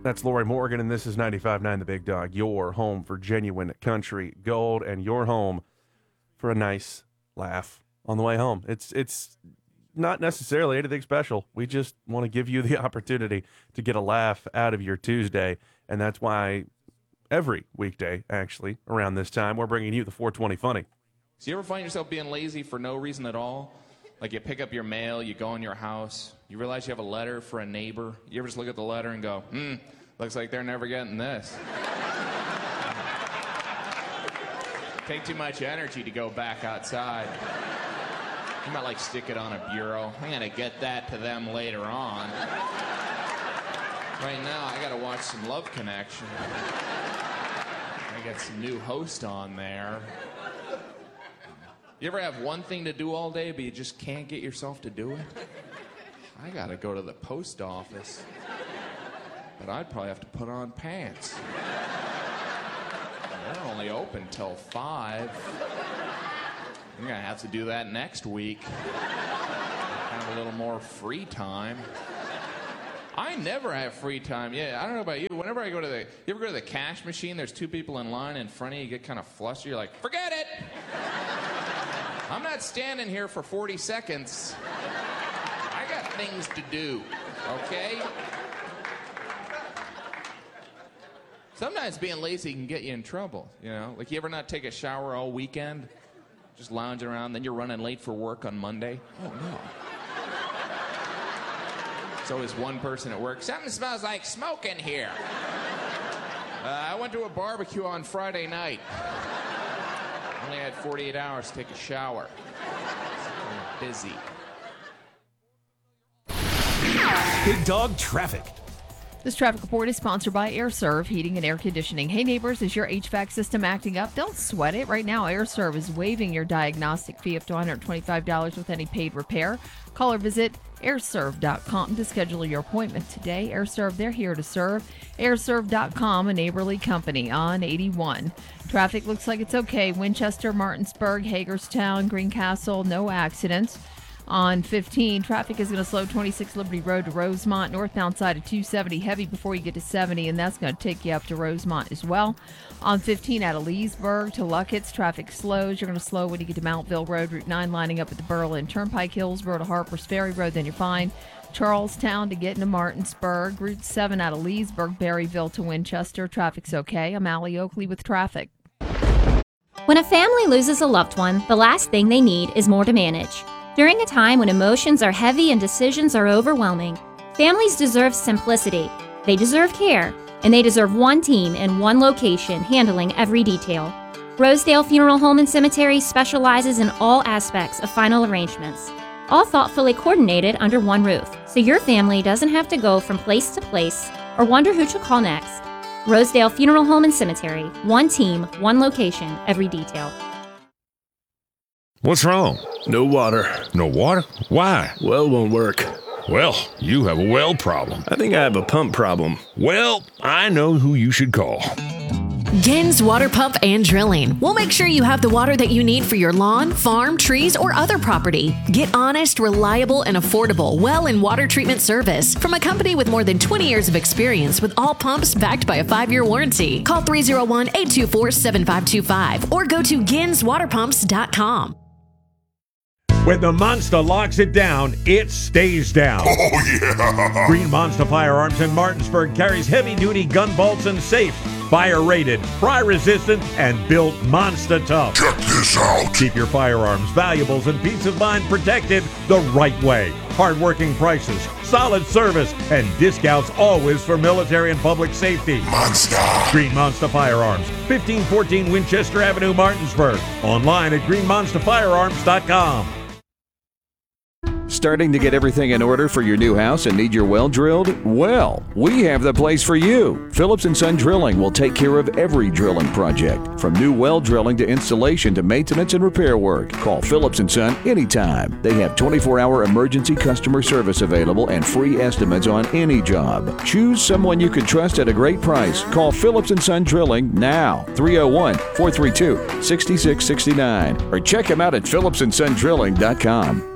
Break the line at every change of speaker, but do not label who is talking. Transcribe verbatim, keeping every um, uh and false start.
That's Lori Morgan, and this is ninety-five point nine The Big Dog, your home for genuine country gold and your home for a nice laugh on the way home. It's it's not necessarily anything special. We just want to give you the opportunity to get a laugh out of your Tuesday, and that's why every weekday, actually, around this time, we're bringing you the four twenty Funny.
So you ever find yourself being lazy for no reason at all? Like you pick up your mail, you go in your house, you realize you have a letter for a neighbor. You ever just look at the letter and go, hmm, looks like they're never getting this. Take too much energy to go back outside. You might like stick it on a bureau. I'm gonna get that to them later on. Right now, I gotta watch some Love Connection. I got some new host on there. You ever have one thing to do all day, but you just can't get yourself to do it? I gotta go to the post office. But I'd probably have to put on pants. They're only open till five. I'm gonna have to do that next week. Have a little more free time. I never have free time. Yeah, I don't know about you. Whenever I go to the, you ever go to the cash machine, there's two people in line in front of you, you get kind of flustered, you're like, forget it! I'm not standing here for forty seconds. I got things to do, okay? Sometimes being lazy can get you in trouble, you know? Like, you ever not take a shower all weekend? Just lounging around, then you're running late for work on Monday? Oh, no. There's always one person at work. Something smells like smoke in here. Uh, I went to a barbecue on Friday night. Only had forty-eight hours to take a shower. I'm busy.
Big Dog Traffic.
This traffic report is sponsored by AirServe Heating and Air Conditioning. Hey neighbors, is your H V A C system acting up? Don't sweat it. Right now, AirServe is waiving your diagnostic fee up to one hundred twenty-five dollars with any paid repair. Call or visit air serve dot com to schedule your appointment today. AirServe, they're here to serve. air serve dot com, a neighborly company on eighty-one. Traffic looks like it's okay. Winchester, Martinsburg, Hagerstown, Greencastle, no accidents. On fifteen, traffic is going to slow twenty-six Liberty Road to Rosemont, northbound side of two seventy, heavy before you get to seventy, and that's going to take you up to Rosemont as well. On fifteen, out of Leesburg to Luckett's, traffic slows. You're going to slow when you get to Mountville Road, Route nine lining up at the Berlin Turnpike, Hillsborough to Harpers Ferry Road, then you're fine. Charlestown to get into Martinsburg, Route seven out of Leesburg, Berryville to Winchester, traffic's okay. I'm Allie Oakley with traffic.
When a family loses a loved one, the last thing they need is more to manage. During a time when emotions are heavy and decisions are overwhelming, families deserve simplicity, they deserve care, and they deserve one team in one location handling every detail. Rosedale Funeral Home and Cemetery specializes in all aspects of final arrangements, all thoughtfully coordinated under one roof, so your family doesn't have to go from place to place or wonder who to call next. Rosedale Funeral Home and Cemetery, one team, one location, every detail.
What's wrong?
No water.
No water? Why?
Well won't work.
Well, you have a well problem.
I think I have a pump problem.
Well, I know who you should call.
Gins Water Pump and Drilling. We'll make sure you have the water that you need for your lawn, farm, trees, or other property. Get honest, reliable, and affordable well and water treatment service from a company with more than twenty years of experience with all pumps backed by a five-year warranty. Call three oh one, eight two four, seven five two five or go to gins water pumps dot com.
When the Monster locks it down, it stays down.
Oh, yeah!
Green Monster Firearms in Martinsburg carries heavy-duty gun bolts and safe, fire-rated, fry-resistant, and built monster tough.
Check this out.
Keep your firearms, valuables, and peace of mind protected the right way. Hard-working prices, solid service, and discounts always for military and public safety.
Monster.
Green Monster Firearms, fifteen fourteen Winchester Avenue, Martinsburg. Online at green monster firearms dot com.
Starting to get everything in order for your new house and need your well drilled? Well, we have the place for you. Phillips and Son Drilling will take care of every drilling project, from new well drilling to installation to maintenance and repair work. Call Phillips and Son anytime. They have twenty-four hour emergency customer service available and free estimates on any job. Choose someone you can trust at a great price. Call Phillips and Son Drilling now, three oh one, four three two, six six six nine, or check them out at phillips and son drilling dot com.